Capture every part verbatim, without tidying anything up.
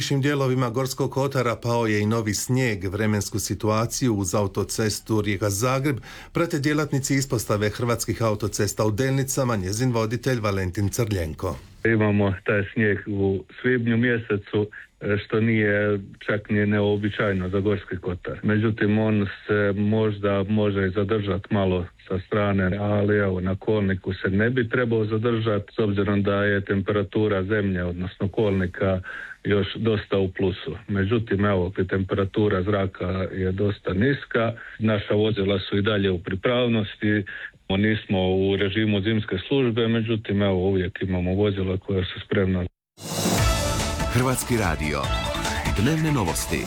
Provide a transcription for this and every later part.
višim dijelovima Gorskog kotara pao je i novi snijeg. Vremensku situaciju uz autocestu Rijeka-Zagreb prate djelatnici ispostave Hrvatskih autocesta u Delnicama, njezin voditelj Valentin Crljenko. Imamo taj snijeg u svibnju mjesecu, što nije čak nije neobičajno za Gorski kotar. Međutim, on se možda može zadržati malo sa strane, ali evo, na kolniku se ne bi trebao zadržati, s obzirom da je temperatura zemlje, odnosno kolnika, još dosta u plusu. Međutim, evo, temperatura zraka je dosta niska, naša vozila su i dalje u pripravnosti, nismo u režimu zimske službe, međutim, evo, uvijek imamo vozila koja su spremna. Hrvatski radio. Dnevne novosti.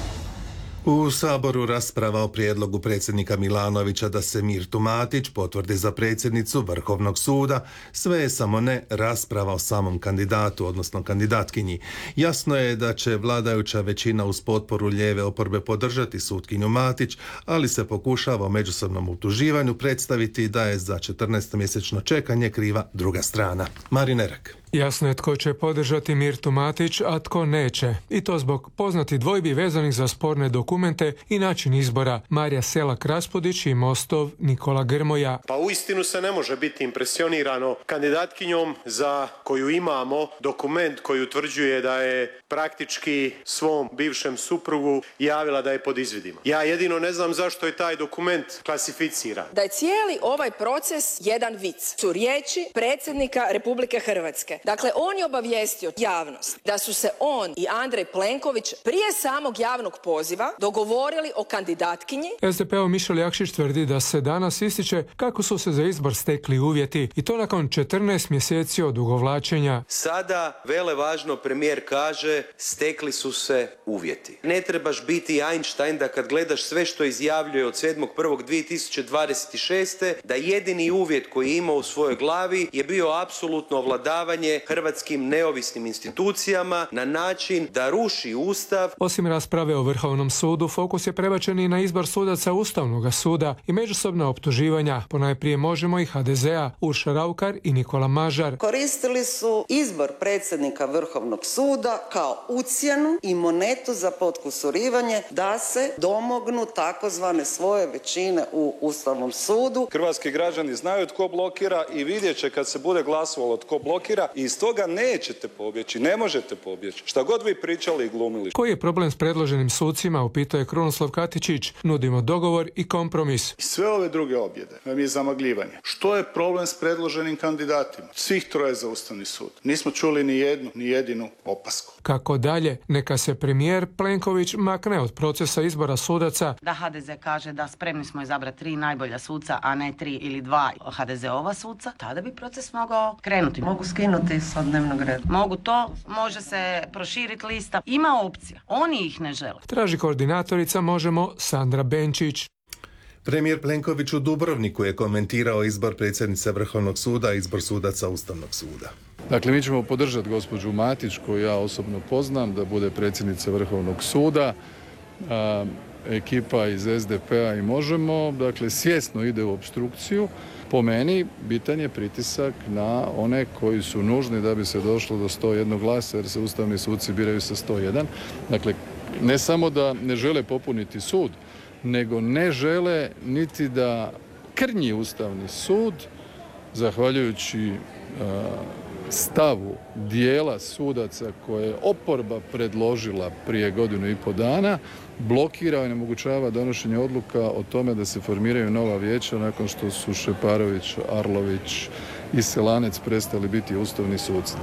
U Saboru rasprava o prijedlogu predsjednika Milanovića da se Mirtu Matić potvrdi za predsjednicu Vrhovnog suda. Sve je samo ne rasprava o samom kandidatu, odnosno kandidatkinji. Jasno je da će vladajuća većina uz potporu lijeve oporbe podržati sutkinju Matić, ali se pokušava o međusobnom optuživanju predstaviti da je za četrnaestomjesečno čekanje kriva druga strana. Marin Erak. Jasno je tko će podržati Mirtu Matić, a tko neće. I to zbog poznati dvojbi vezanih za sporne dokumente i način izbora Marija Selak-Raspudić i Mostov Nikola Grmoja. Pa uistinu se ne može biti impresionirano kandidatkinjom za koju imamo dokument koji utvrđuje da je praktički svom bivšem suprugu javila da je pod izvidima. Ja jedino ne znam zašto je taj dokument klasificiran. Da je cijeli ovaj proces jedan vic. Su riječi predsjednika Republike Hrvatske. Dakle, on je obavijestio javnost da su se on i Andrej Plenković prije samog javnog poziva dogovorili o kandidatkinji. es de pe-ov Mišel Jakšić tvrdi da se danas ističe kako su se za izbor stekli uvjeti i to nakon četrnaest mjeseci od odugovlačenja. Sada, vele važno, premijer kaže, stekli su se uvjeti. Ne trebaš biti Einstein da kad gledaš sve što izjavljuje od sedmog prvog dvije tisuće dvadeset šeste da jedini uvjet koji je imao u svojoj glavi je bio apsolutno ovladavanje hrvatskim neovisnim institucijama na način da ruši Ustav. Osim rasprave o Vrhovnom sudu, fokus je prebačen i na izbor sudaca Ustavnog suda i međusobna optuživanja, ponajprije Možemo i ha de zea, Urša Raukar i Nikola Mažar. Koristili su izbor predsjednika Vrhovnog suda kao ucjenu i monetu za potkusurivanje da se domognu takozvane svoje većine u Ustavnom sudu. Hrvatski građani znaju tko blokira i vidjet će kad se bude glasovalo tko blokira i iz toga nećete pobjeći, ne možete pobjeći. Šta god vi pričali i glumili. Koji je problem s predloženim sucima, upitao je Krunoslav Katičić. Nudimo dogovor i kompromis. Sve ove druge objede vam je zamagljivanje. Što je problem s predloženim kandidatima? Svih troje za Ustavni sud. Nismo čuli ni jednu, ni jedinu opasku. Kako dalje? Neka se premijer Plenković makne od procesa izbora sudaca. Da ha de ze kaže da spremni smo izabrati tri najbolja suca, a ne tri ili dva ha de ze-ova suca, tada bi proces mogao krenuti. Mogu skinuti sa dnevnog reda. Mogu to, može se proširiti lista. Ima opcija. Oni ih ne žele. Traži koordinatorica Možemo Sandra Benčić. Premijer Plenković u Dubrovniku je komentirao izbor predsjednice Vrhovnog suda i izbor sudaca Ustavnog suda. Dakle, mi ćemo podržati gospođu Matić, koju ja osobno poznam, da bude predsjednica Vrhovnog suda. A, ekipa iz es de pe-a i Možemo, dakle, svjesno ide u opstrukciju. Po meni, bitan je pritisak na one koji su nužni da bi se došlo do sto jedan glasa, jer se ustavni suci biraju sa sto jedan. Dakle, ne samo da ne žele popuniti sud, nego ne žele niti da krnji Ustavni sud, zahvaljujući uh, stavu dijela sudaca koje je oporba predložila prije godinu i pol dana, blokira i onemogućava donošenje odluka o tome da se formiraju nova vijeća nakon što su Šeparović, Arlović i Selanec prestali biti ustavni suci.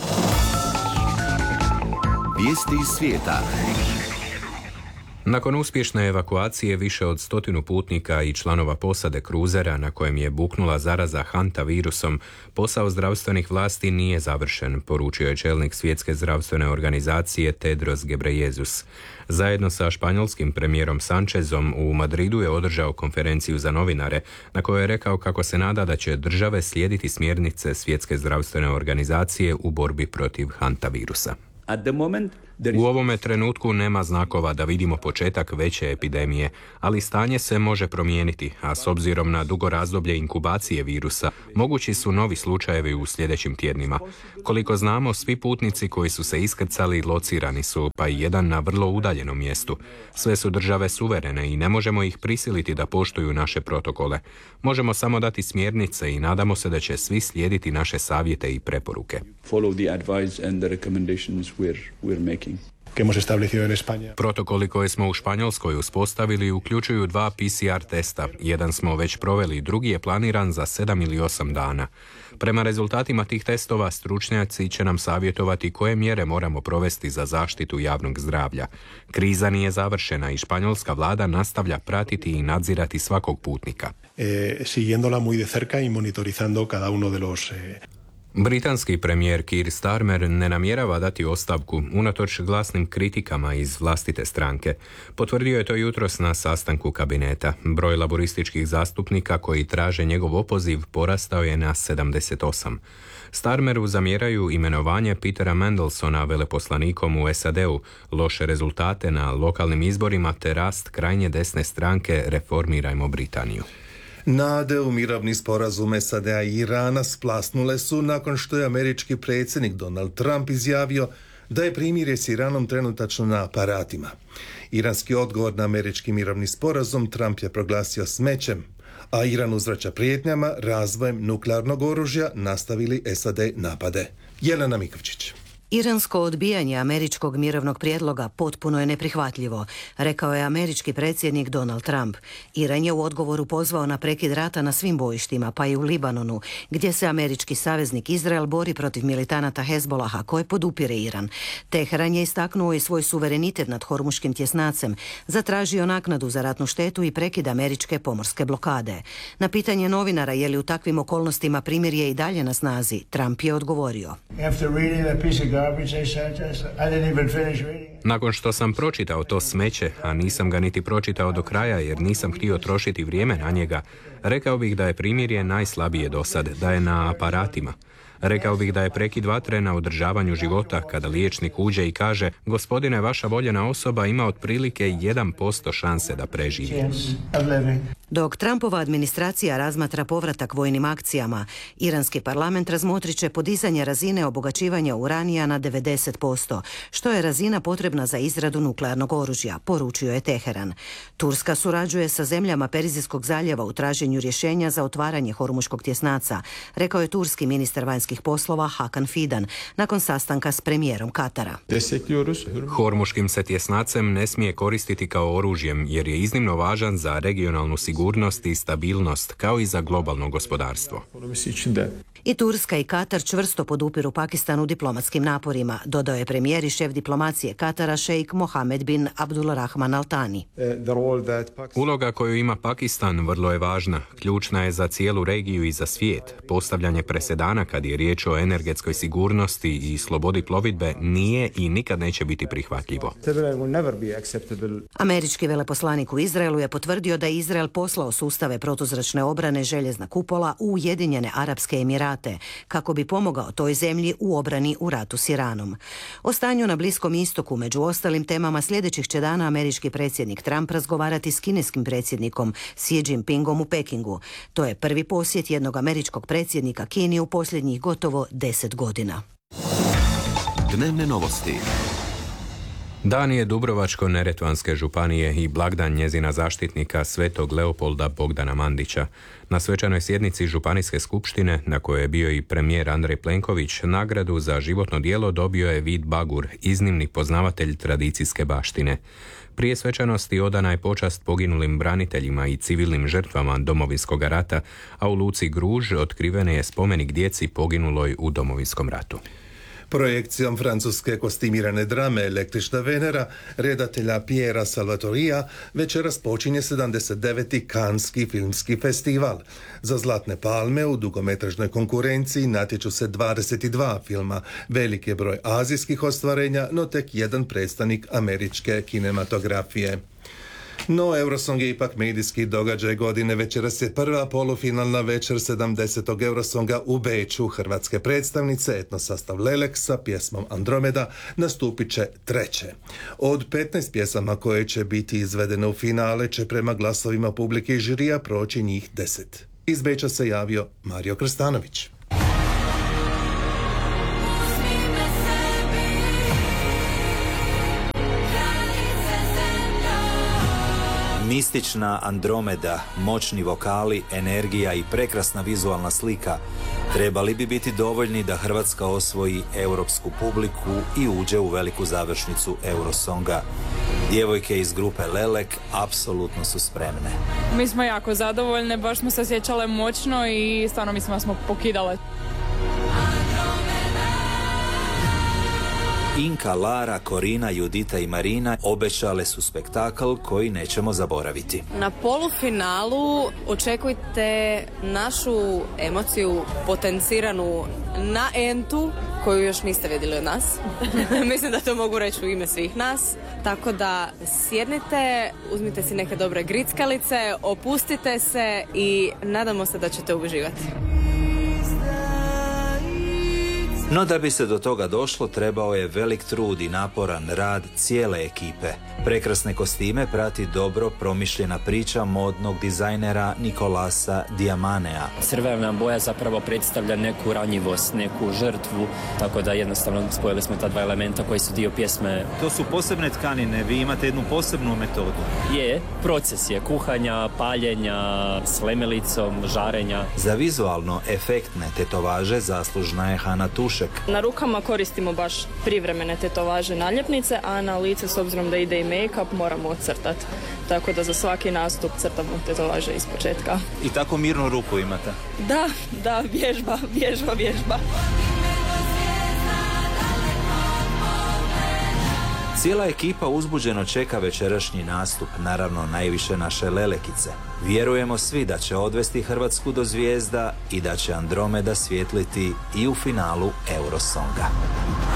Vijesti iz svijeta. Nakon uspješne evakuacije više od stotinu putnika i članova posade kruzera na kojem je buknula zaraza hantavirusom, posao zdravstvenih vlasti nije završen, poručio je čelnik Svjetske zdravstvene organizacije Tedros Ghebreyesus. Zajedno sa španjolskim premijerom Sanchezom u Madridu je održao konferenciju za novinare na kojoj je rekao kako se nada da će države slijediti smjernice Svjetske zdravstvene organizacije u borbi protiv hantavirusa. At the moment, U ovome trenutku nema znakova da vidimo početak veće epidemije, ali stanje se može promijeniti, a s obzirom na dugo razdoblje inkubacije virusa, mogući su novi slučajevi u sljedećim tjednima. Koliko znamo, svi putnici koji su se iskrcali locirani su, pa i jedan na vrlo udaljenom mjestu. Sve su države suverene i ne možemo ih prisiliti da poštuju naše protokole. Možemo samo dati smjernice i nadamo se da će svi slijediti naše savjete i preporuke. Follow the advice and the recommendations we're, we're making. Protokoli koje smo u Španjolskoj uspostavili uključuju dva P C R testa. Jedan smo već proveli, drugi je planiran za sedam ili osam dana. Prema rezultatima tih testova stručnjaci će nam savjetovati koje mjere moramo provesti za zaštitu javnog zdravlja. Kriza nije završena i španjolska vlada nastavlja pratiti i nadzirati svakog putnika. Eh, siguiéndola muy de cerca y monitorizando cada uno de los eh... Britanski premijer Keir Starmer ne namjerava dati ostavku unatoč glasnim kritikama iz vlastite stranke. Potvrdio je to jutros na sastanku kabineta. Broj laborističkih zastupnika koji traže njegov opoziv porastao je na sedamdeset osam. Starmeru zamjeraju imenovanje Petera Mandelsona veleposlanikom u S A D-u, loše rezultate na lokalnim izborima te rast krajnje desne stranke Reformirajmo Britaniju. Nade u mirovni sporazum S A D-a i Irana splasnule su nakon što je američki predsjednik Donald Trump izjavio da je primirje s Iranom trenutačno na aparatima. Iranski odgovor na američki mirovni sporazum Trump je proglasio smećem, a Iran uzvraća prijetnjama razvojem nuklearnog oružja nastavili S A D napade. Jelena Mikovčić. Iransko odbijanje američkog mirovnog prijedloga potpuno je neprihvatljivo, rekao je američki predsjednik Donald Trump. Iran je u odgovoru pozvao na prekid rata na svim bojištima, pa i u Libanonu, gdje se američki saveznik Izrael bori protiv militanata Hezbolaha koje podupire Iran. Teheran je istaknuo i svoj suverenitet nad Hormuškim tjesnacem, zatražio naknadu za ratnu štetu i prekid američke pomorske blokade. Na pitanje novinara je li u takvim okolnostima primirje i dalje na snazi, Trump je odgovorio: Nakon što sam pročitao to smeće, a nisam ga niti pročitao do kraja jer nisam htio trošiti vrijeme na njega, rekao bih da je primirje najslabije do sad, da je na aparatima. Rekao bih da je prekid vatre na održavanju života kada liječnik uđe i kaže: gospodine, vaša voljena osoba ima otprilike jedan posto šanse da preživi. Dok Trumpova administracija razmatra povratak vojnim akcijama, iranski parlament razmotrit će podizanje razine obogaćivanja uranija na devedeset posto, što je razina potrebna za izradu nuklearnog oružja, poručio je Teheran. Turska surađuje sa zemljama Perzijskog zaljeva u traženju rješenja za otvaranje Hormuškog tjesnaca, rekao je turski ministar vanjskih poslova Hakan Fidan nakon sastanka s premijerom Katara. Hormuškim se tjesnacem ne smije koristiti kao oružjem jer je iznimno važan za regionalnu sigurnost i stabilnost, kao i za globalno gospodarstvo. I Turska i Katar čvrsto podupiru Pakistan u diplomatskim naporima, dodao je premijer i šef diplomacije Katara šejk Mohamed bin Abdulrahman Al Thani. Uloga koju ima Pakistan vrlo je važna. Ključna je za cijelu regiju i za svijet. Postavljanje presedana kad je riječ o energetskoj sigurnosti i slobodi plovidbe nije i nikad neće biti prihvatljivo. Američki veleposlanik u Izraelu je potvrdio da je Izrael poslao sustave protuzračne obrane Željezna kupola u Ujedinjene Arapske Emirate kako bi pomogao toj zemlji u obrani u ratu s Iranom. O stanju na Bliskom istoku, među ostalim temama, sljedećih će dana američki predsjednik Trump razgovarati s kineskim predsjednikom Xi Jinpingom u Pekingu. To je prvi posjet jednog američkog predsjednika Kini u posljednjih gotovo deset godina. Dnevne novosti. Dan je Dubrovačko-neretvanske županije i blagdan njezina zaštitnika Svetog Leopolda Bogdana Mandića. Na svečanoj sjednici Županijske skupštine, na kojoj je bio i premijer Andrej Plenković, nagradu za životno djelo dobio je Vid Bagur, iznimni poznavatelj tradicijske baštine. Prije svečanosti odana je počast poginulim braniteljima i civilnim žrtvama Domovinskog rata, a u luci Gruž otkrivene je spomenik djeci poginuloj u Domovinskom ratu. Projekcijom francuske kostimirane drame Električna Venera redatelja Piera Salvatorija večeras počinje sedamdeset deveti Canneski filmski festival. Za Zlatne palme u dugometražnoj konkurenciji natječu se dvadeset dva filma, velik je broj azijskih ostvarenja, no tek jedan predstavnik američke kinematografije. No, Eurosong je ipak medijski događaj godine. Večeras je prva polufinalna večer sedamdesetog Eurosonga u Beču. Hrvatske predstavnice, etnosastav Lelek sa pjesmom Andromeda, nastupit će treće. Od petnaest pjesama koje će biti izvedene u finale će prema glasovima publike i žirija proći njih deset. Iz Beča se javio Mario Krstanović. Mistična Andromeda, moćni vokali, energija i prekrasna vizualna slika trebali bi biti dovoljni da Hrvatska osvoji europsku publiku i uđe u veliku završnicu Eurosonga. Djevojke iz grupe Lelek apsolutno su spremne. Mi smo jako zadovoljne, baš smo se osjećale moćno i stvarno mislim da smo pokidale. Inka, Lara, Korina, Judita i Marina obećale su spektakl koji nećemo zaboraviti. Na polufinalu očekujte našu emociju potenciranu na entu koju još niste vidjeli od nas. Mislim da to mogu reći u ime svih nas. Tako da sjednite, uzmite si neke dobre grickalice, opustite se i nadamo se da ćete uživati. No da bi se do toga došlo, trebao je velik trud i naporan rad cijele ekipe. Prekrasne kostime prati dobro promišljena priča modnog dizajnera Nikolasa Diamanea. Crvena boja zapravo predstavlja neku ranjivost, neku žrtvu, tako da jednostavno spojili smo ta dva elementa koji su dio pjesme. To su posebne tkanine, vi imate jednu posebnu metodu. Je, proces je kuhanja, paljenja, s lemelicom, žarenja. Za vizualno efektne tetovaže zaslužna je Hana Tušek. Na rukama koristimo baš privremene tetovaže naljepnice, a na lice, s obzirom da ide i make-up, moramo ocrtati. Tako da za svaki nastup crtamo tetovaže iz početka. I tako mirnu ruku imate? Da, da, vježba, vježba, vježba. Cijela ekipa uzbuđeno čeka večerašnji nastup, naravno najviše naše Lelekice. Vjerujemo svi da će odvesti Hrvatsku do zvijezda i da će Andromeda svjetliti i u finalu Eurosonga.